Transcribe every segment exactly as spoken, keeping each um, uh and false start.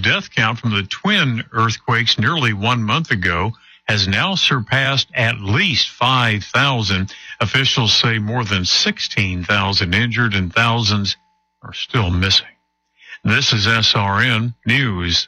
death count from the twin earthquakes nearly one month ago has now surpassed at least five thousand. Officials say more than sixteen thousand injured and thousands are still missing. This is S R N News.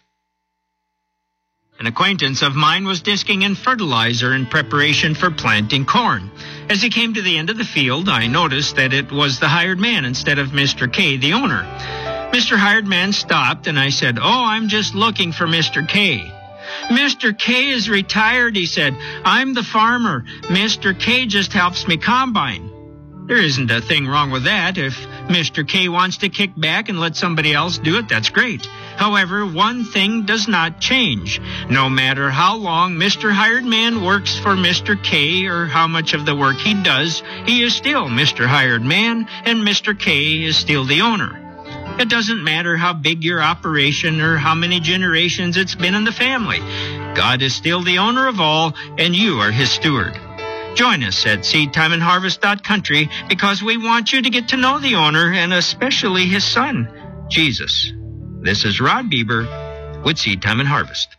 An acquaintance of mine was disking in fertilizer in preparation for planting corn. As he came to the end of the field, I noticed that it was the hired man instead of Mister K, the owner. Mister Hired Man stopped, and I said, "Oh, I'm just looking for Mister K." "Mister K is retired," he said. "I'm the farmer. Mister K just helps me combine." There isn't a thing wrong with that. If Mister K wants to kick back and let somebody else do it, that's great. However, one thing does not change. No matter how long Mister Hired Man works for Mister K or how much of the work he does, he is still Mister Hired Man, and Mister K is still the owner. It doesn't matter how big your operation or how many generations it's been in the family. God is still the owner of all, and you are his steward. Join us at seed time and harvest dot country because we want you to get to know the owner and especially his son, Jesus. This is Rod Bieber with Seed Time and Harvest.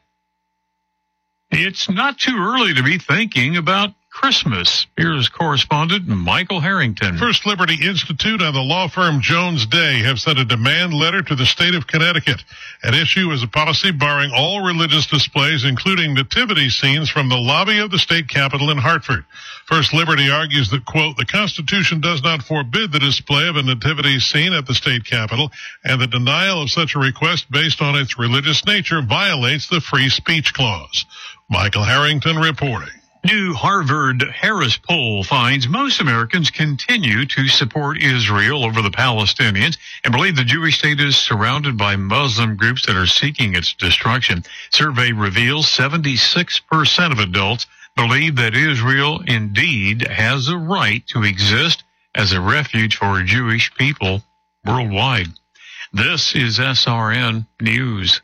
It's not too early to be thinking about Christmas. Here's correspondent Michael Harrington. First Liberty Institute and the law firm Jones Day have sent a demand letter to the state of Connecticut. At issue is a policy barring all religious displays, including nativity scenes, from the lobby of the state capitol in Hartford. First Liberty argues that, quote, the Constitution does not forbid the display of a nativity scene at the state capitol, and the denial of such a request based on its religious nature violates the free speech clause. Michael Harrington reporting. New Harvard-Harris poll finds most Americans continue to support Israel over the Palestinians and believe the Jewish state is surrounded by Muslim groups that are seeking its destruction. Survey reveals seventy-six percent of adults believe that Israel indeed has a right to exist as a refuge for Jewish people worldwide. This is S R N News.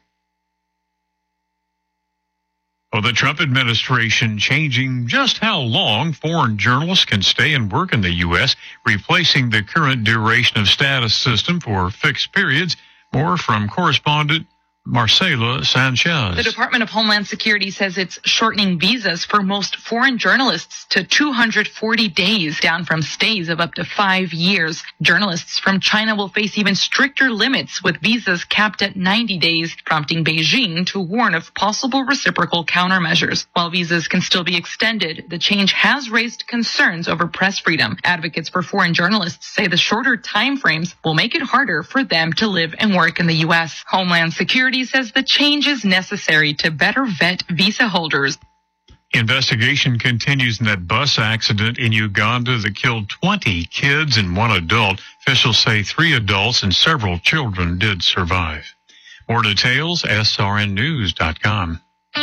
Well, the Trump administration changing just how long foreign journalists can stay and work in the U S, replacing the current duration of status system for fixed periods. More from correspondent Marcela Sanchez. The Department of Homeland Security says it's shortening visas for most foreign journalists to two hundred forty days, down from stays of up to five years. Journalists from China will face even stricter limits, with visas capped at ninety days, prompting Beijing to warn of possible reciprocal countermeasures. While visas can still be extended, the change has raised concerns over press freedom. Advocates for foreign journalists say the shorter time frames will make it harder for them to live and work in the U S. Homeland Security says the change is necessary to better vet visa holders. Investigation continues in that bus accident in Uganda that killed twenty kids and one adult. Officials say three adults and several children did survive. More details, S R N news dot com.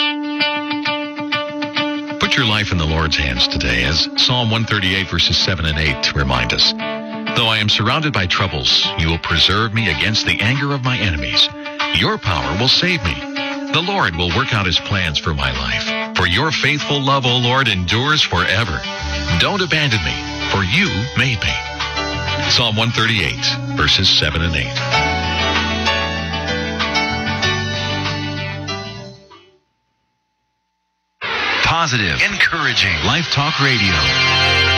Put your life in the Lord's hands today, as Psalm one thirty-eight verses seven and eight remind us. Though I am surrounded by troubles, you will preserve me against the anger of my enemies. Your power will save me. The Lord will work out his plans for my life. For your faithful love, O Lord, endures forever. Don't abandon me, for you made me. Psalm one thirty-eight, verses seven and eight. Positive, encouraging, Life Talk Radio.